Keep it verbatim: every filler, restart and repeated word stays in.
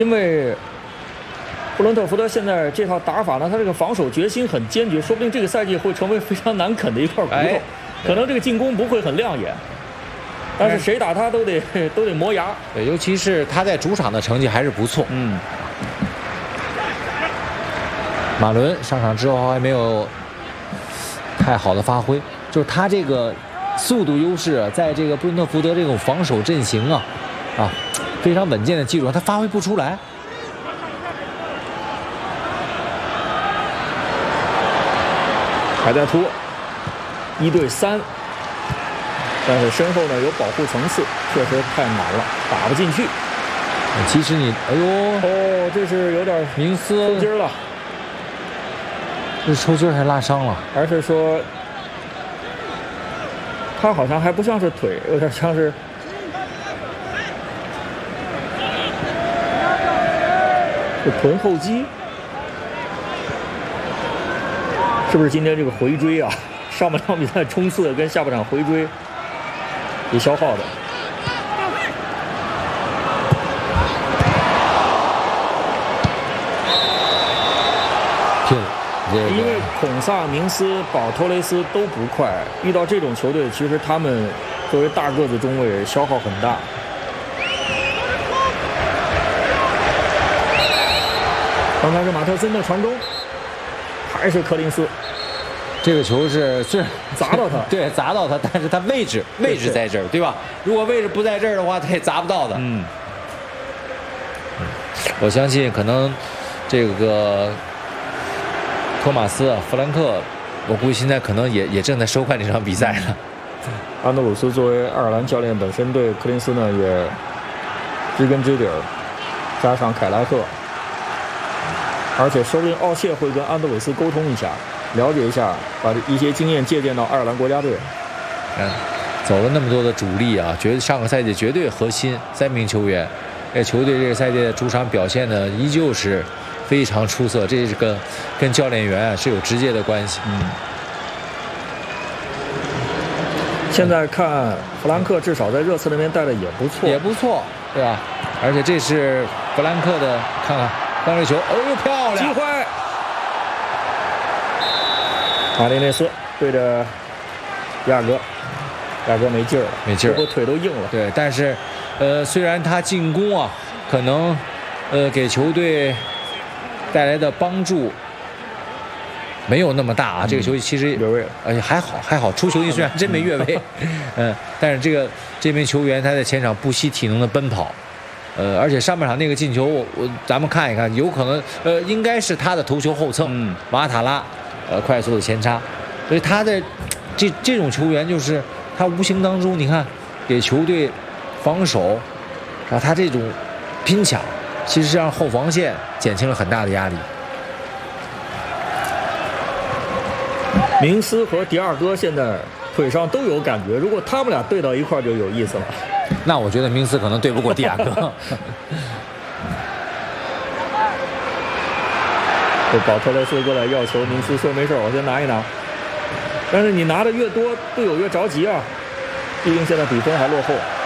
因为布伦特福德现在这套打法呢，他这个防守决心很坚决，说不定这个赛季会成为非常难啃的一块骨头。哎、可能这个进攻不会很亮眼，但是谁打他都得都得磨牙。 对，尤其是他在主场的成绩还是不错。 嗯。 马伦上场之后还没有太好的发挥，就是他这个速度优势，在这个布伦特福德这种防守阵型啊啊非常稳健的基础上，他发挥不出来。 还在突，一对三，但是身后呢有保护层次，确实太满了，打不进去。 其实你，哎呦， 哦，这是有点明斯抽筋了。 是抽筋还是拉伤了？ 还是说，他好像还不像是腿，有点像是是臀后肌，是不是今天这个回追啊？上半场比赛冲刺跟下半场回追也消耗的。 对。 因为孔萨、明斯、保托雷斯都不快，遇到这种球队，其实他们作为大个子中卫消耗很大。刚才是马特森的传中，还是柯林斯。 这个球是虽然砸到他， 对，砸到他，但是他位置位置在这儿，对吧？如果位置不在这儿的话，他也砸不到的。 嗯， 我相信可能这个。托马斯、弗兰克，我估计现在可能也也正在收看这场比赛呢。 安德鲁斯作为爱尔兰教练，本身对柯林斯呢也知根知底儿，加上凯莱克，而且说不定奥谢会跟安德鲁斯沟通一下，了解一下，把一些经验借鉴到爱尔兰国家队。 嗯，走了那么多的主力啊，觉得上个赛季绝对核心三名球员，这球队这个赛季的主场表现呢依旧是。非常出色，这是跟跟教练员啊是有直接的关系。 嗯，现在看弗兰克至少在热刺那边带的也不错， 也不错，对吧？而且这是弗兰克的，看看刚这球，哦呦漂亮！ 机会，马丁内斯对着亚哥，亚哥没劲儿了， 没劲儿， 不过腿都硬了。 对，但是呃，虽然他进攻啊，可能呃给球队。带来的帮助没有那么大啊，这个球其实越位， 而且还好还好，出球虽然真没越位，嗯，但是这个这名球员他在前场不惜体能的奔跑，呃，而且上半场那个进球，我我咱们看一看，有可能呃应该是他的头球后蹭， 嗯， 瓦塔拉呃快速的前插，所以他的这这种球员就是他无形当中你看给球队防守，啊他这种拼抢。其实让后防线减轻了很大的压力。 明斯和迪亚哥现在腿上都有感觉，如果他们俩对到一块就有意思了。 那我觉得明斯可能对不过迪亚哥。 保特雷斯过来要球，明斯说没事，我先拿一拿。但是你拿的越多，队友越着急啊，毕竟现在比分还落后。